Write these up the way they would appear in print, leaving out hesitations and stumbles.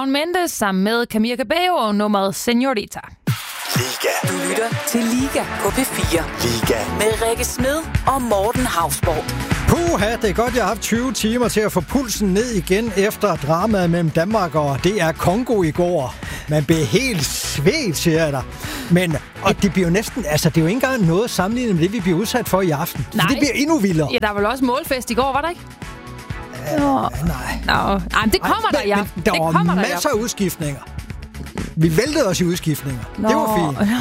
Shawn Mendes sammen med Camila Cabello og nummeret Señorita. Liga. Du lytter til Liga på P4. Liga. Med Rikke Smed og Morten Hausborg. Puha, det er godt, jeg har haft 20 timer til at få pulsen ned igen efter dramaet mellem Danmark og DR Congo i går. Man bliver helt svedt, siger jeg dig. Men, og det bliver jo næsten, altså det er jo ikke engang noget sammenlignet med det, vi bliver udsat for i aften. Nej. Det bliver endnu vildere. Ja, der var vel også målfest i går, var der ikke? Nej. Men det kommer der i aften. Der var masser af udskiftninger. Vi væltede os i udskiftninger. Det var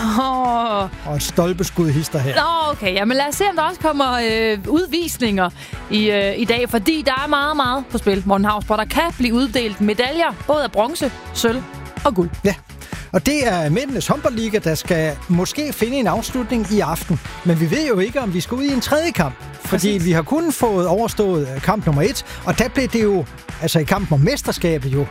fint. Og et stolpeskud hister her. Nå, okay. Jamen lad os se, om der også kommer udvisninger i dag. Fordi der er meget, meget på spil, Morten Hausborg. Der kan blive uddelt medaljer, både af bronze, sølv og guld. Ja. Og det er mændenes håndboldliga, der skal måske finde en afslutning i aften. Men vi ved jo ikke, om vi skal ud i en tredje kamp. Fordi vi har kun fået overstået kamp nummer 1. Og der blev det jo, altså i kampen om mesterskabet jo,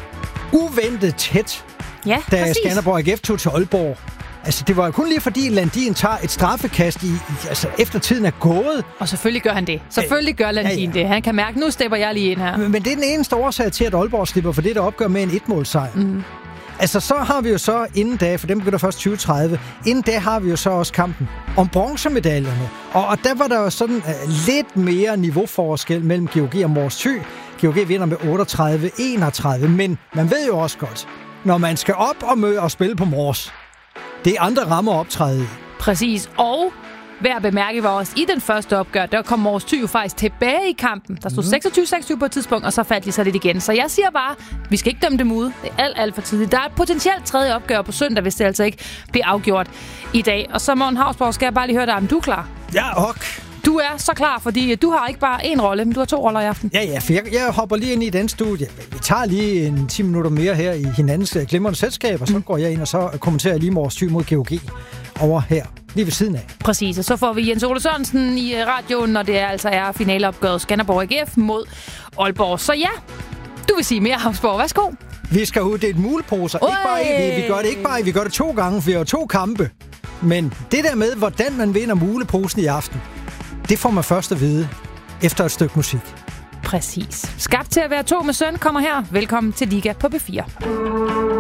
uventet tæt. Ja, da Skanderborg AGF tog til Aalborg. Altså, det var jo kun lige fordi Landin tager et straffekast altså, efter tiden er gået. Og selvfølgelig gør han det. Selvfølgelig gør Landin det. Han kan mærke, nu stepper jeg lige ind her. Men det er den eneste årsag til, at Aalborg slipper for det, der opgør med en 1-målsejr. Mm. Altså, så har vi jo så inden da, for dem begynder først 2030, inden da har vi jo så også kampen om bronzemedaljerne. Og der var der jo sådan lidt mere niveauforskel mellem GOG og Mors Thy. GOG vinder med 38-31, men man ved jo også godt, når man skal op og møde og spille på Mors, det er andre rammer at optræde i. Præcis, og værd at bemærke var også i den første opgør, der kom Mors Thy jo faktisk tilbage i kampen. Der stod 26-26 på et tidspunkt, og så faldt de så lidt igen. Så jeg siger bare, vi skal ikke dømme dem ud. Det er alt for tidligt. Der er et potentielt tredje opgør på søndag, hvis det altså ikke bliver afgjort i dag. Og så Morten Hausborg, skal jeg bare lige høre dig, om du er klar? Ja, ok. Du er så klar, fordi du har ikke bare én rolle, men du har 2 roller i aften. Ja, for jeg hopper lige ind i den studie. Vi tager lige en 10 minutter mere her i hinandens glimrende selskab, og så går jeg ind, og så kommenterer jeg lige Mors Thy mod GOG over her, lige ved siden af. Præcis, og så får vi Jens Ole Sørensen i radioen, når det altså er finaleopgøret Skanderborg AGF mod Aalborg. Så ja, du vil sige mere, Hausborg. Værsgo. Vi skal uddele muleposer. Ikke bare vi gør det ikke bare, vi gør det 2 gange, for vi har 2 kampe. Men det der med, hvordan man vinder muleposen i aften, det får man først at vide efter et stykke musik. Præcis. Skabt til at være 2 med søn kommer her. Velkommen til Liga på P4.